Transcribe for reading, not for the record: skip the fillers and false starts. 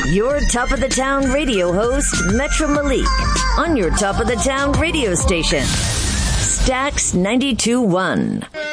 your top of the town radio host, Metro Malik, on your top of the town radio station, Stax 92.1.